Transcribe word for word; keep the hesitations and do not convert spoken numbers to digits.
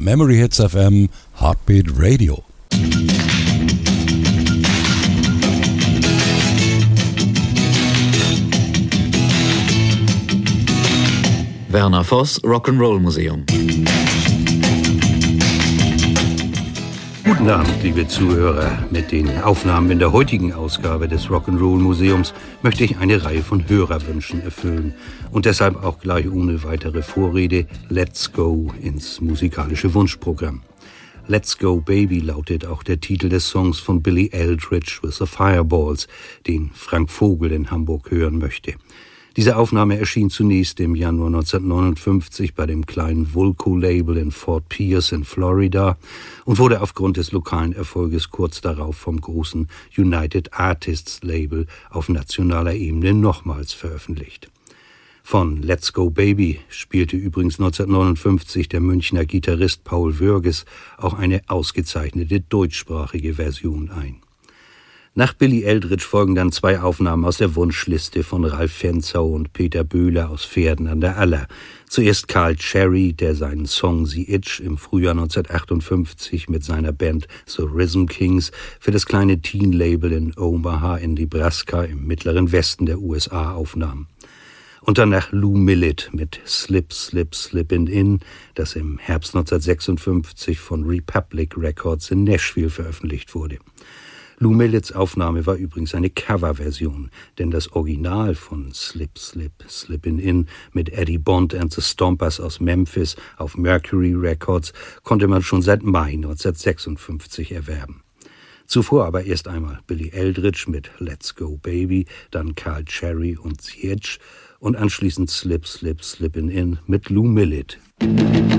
Memory Hits F M, Heartbeat Radio. Werner Voss, Rock'n'Roll Museum. Guten Abend, liebe Zuhörer. Mit den Aufnahmen in der heutigen Ausgabe des Rock'n'Roll Museums möchte ich eine Reihe von Hörerwünschen erfüllen. Und deshalb auch gleich ohne weitere Vorrede Let's Go ins musikalische Wunschprogramm. Let's Go Baby lautet auch der Titel des Songs von Billy Eldridge with the Fireballs, den Frank Vogel in Hamburg hören möchte. Diese Aufnahme erschien zunächst im Januar neunzehnhundertneunundfünfzig bei dem kleinen Vulco-Label in Fort Pierce in Florida und wurde aufgrund des lokalen Erfolges kurz darauf vom großen United Artists Label auf nationaler Ebene nochmals veröffentlicht. Von Let's Go Baby spielte übrigens neunzehnhundertneunundfünfzig der Münchner Gitarrist Paul Wörges auch eine ausgezeichnete deutschsprachige Version ein. Nach Billy Eldridge folgen dann zwei Aufnahmen aus der Wunschliste von Ralf Fenzau und Peter Böhler aus Pferden an der Aller. Zuerst Carl Cherry, der seinen Song The Itch im Frühjahr neunzehnhundertachtundfünfzig mit seiner Band The Rhythm Kings für das kleine Teen-Label in Omaha in Nebraska im mittleren Westen der U S A aufnahm. Und danach Lou Millett mit Slip, Slip, Slippin' In, das im Herbst neunzehnhundertsechsundfünfzig von Republic Records in Nashville veröffentlicht wurde. Lou Milletts Aufnahme war übrigens eine Coverversion, denn das Original von Slip, Slip, Slippin' In mit Eddie Bond and the Stompers aus Memphis auf Mercury Records konnte man schon seit Mai neunzehnhundertsechsundfünfzig erwerben. Zuvor aber erst einmal Billy Eldridge mit Let's Go Baby, dann Carl Cherry und The Itch und anschließend Slip, Slip, Slippin' In mit Lou Millett.